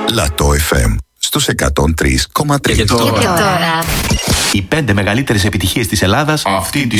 Λατό FM στους 103,3. Και τώρα οι 5 μεγαλύτερες επιτυχίες της Ελλάδας αυτή τη